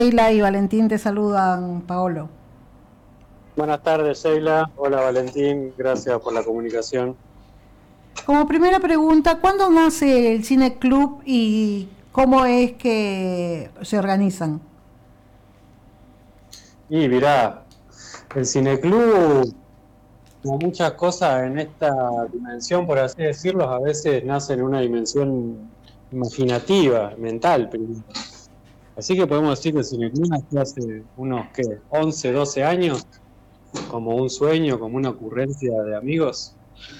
Sheila y Valentín te saludan, Paolo. Buenas tardes, Sheila. Hola, Valentín. Gracias por la comunicación. Como primera pregunta, ¿cuándo nace el Cine Club y cómo es que se organizan? Y mirá, el Cineclub, como muchas cosas en esta dimensión, por así decirlo, a veces nace en una dimensión imaginativa, mental primero. Así que podemos decir que el Cineclub nació hace unos, ¿qué? 11, 12 años, como un sueño, como una ocurrencia de amigos.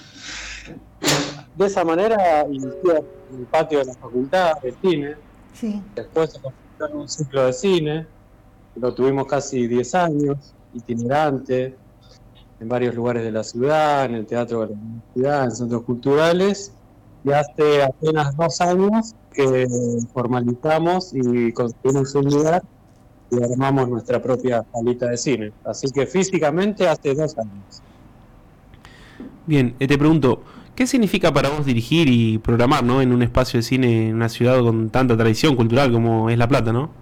De esa manera inició en el patio de la facultad de cine, Sí. después se convirtió en un ciclo de cine. Lo tuvimos casi 10 años, itinerante, en varios lugares de la ciudad, en el Teatro de la Universidad, en centros culturales, y hace apenas 2 años que formalizamos y construimos un lugar y armamos nuestra propia salita de cine. Así que físicamente hace 2 años. Bien, te pregunto, ¿qué significa para vos dirigir y programar, ¿no? En un espacio de cine en una ciudad con tanta tradición cultural como es La Plata, ¿no?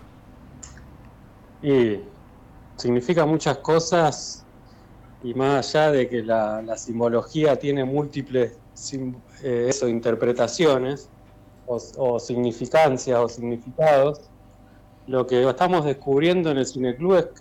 Y significa muchas cosas, y más allá de que la simbología tiene múltiples interpretaciones, o significancias o significados, lo que estamos descubriendo en el Cineclub es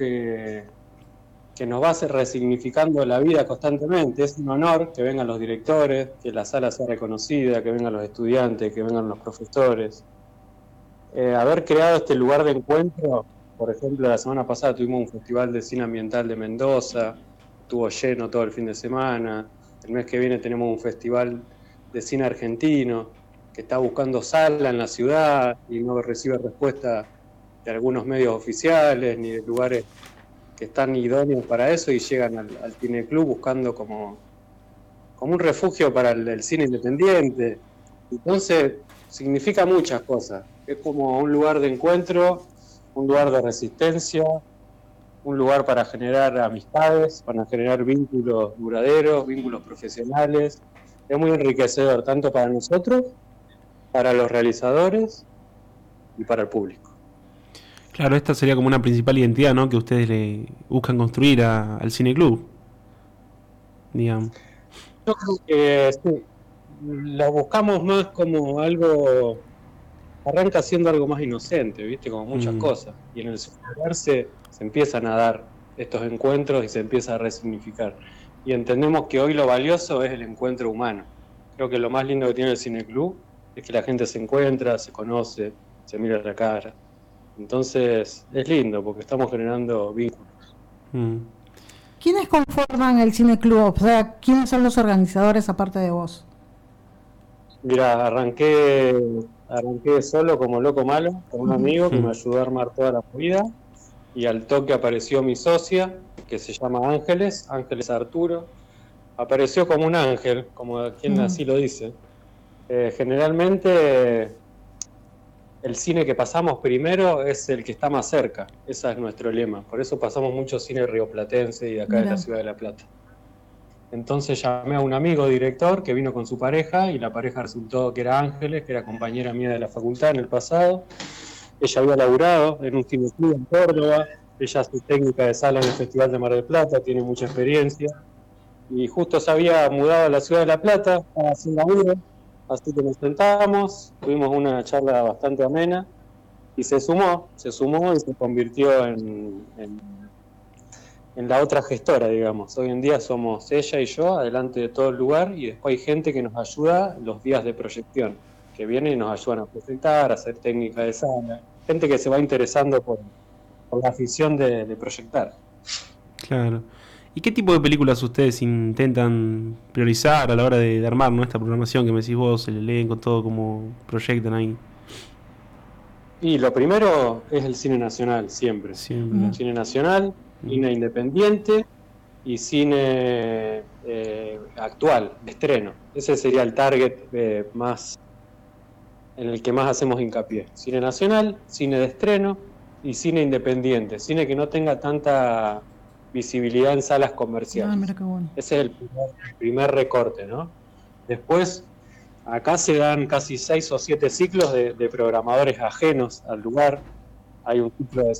que nos va a hacer resignificando la vida constantemente. Es un honor que vengan los directores, que la sala sea reconocida, que vengan los estudiantes, que vengan los profesores. Haber creado este lugar de encuentro, por ejemplo, la semana pasada tuvimos un festival de cine ambiental de Mendoza, estuvo lleno todo el fin de semana. El mes que viene tenemos un festival de cine argentino que está buscando sala en la ciudad y no recibe respuesta de algunos medios oficiales ni de lugares que están idóneos para eso y llegan al Cineclub buscando como un refugio para el cine independiente. Entonces, significa muchas cosas. Es como un lugar de encuentro, un lugar de resistencia, un lugar para generar amistades, para generar vínculos duraderos, vínculos profesionales. Es muy enriquecedor, tanto para nosotros, para los realizadores y para el público. Claro, esta sería como una principal identidad, ¿no? Que ustedes le buscan construir al Cine Club, digamos. Yo creo que sí, lo buscamos más como algo, arranca siendo algo más inocente, ¿viste? Como muchas Mm. cosas. Y en el lugar se empiezan a dar estos encuentros y se empieza a resignificar. Y entendemos que hoy lo valioso es el encuentro humano. Creo que lo más lindo que tiene el Cineclub es que la gente se encuentra, se conoce, se mira la cara. Entonces es lindo porque estamos generando vínculos. Mm. ¿Quiénes conforman el Cine Club? O sea, ¿quiénes son los organizadores aparte de vos? Mira, arranqué solo como loco malo con un amigo que me ayudó a armar toda la movida y al toque apareció mi socia que se llama Ángeles, Ángeles Arturo. Apareció como un ángel, como quien así lo dice. Generalmente el cine que pasamos primero es el que está más cerca, ese es nuestro lema. Por eso pasamos mucho cine rioplatense y de acá de la ciudad de La Plata. Entonces llamé a un amigo director que vino con su pareja y la pareja resultó que era Ángeles, que era compañera mía de la facultad en el pasado. Ella había laburado en un cineclub en Córdoba, ella es técnica de sala en el Festival de Mar del Plata, tiene mucha experiencia y justo se había mudado a la ciudad de La Plata, estaba sin laburo, así que nos sentamos, tuvimos una charla bastante amena y se sumó y se convirtió en la otra gestora, digamos. Hoy en día somos ella y yo, adelante de todo el lugar, y después hay gente que nos ayuda los días de proyección, que vienen y nos ayudan a presentar, a hacer técnica de sala. Gente que se va interesando por la afición de proyectar. Claro. ¿Y qué tipo de películas ustedes intentan priorizar a la hora de armar, ¿no? Esta programación que me decís vos, el elenco, todo como proyectan ahí? Y lo primero es el cine nacional, siempre. Siempre. Cine nacional, cine independiente y cine actual, de estreno. Ese sería el target más en el que más hacemos hincapié. Cine nacional, cine de estreno y cine independiente. Cine que no tenga tanta visibilidad en salas comerciales. Mira qué bueno. Ese es el primer recorte, ¿no? Después, acá se dan casi 6 o 7 ciclos de programadores ajenos al lugar, hay un ciclo de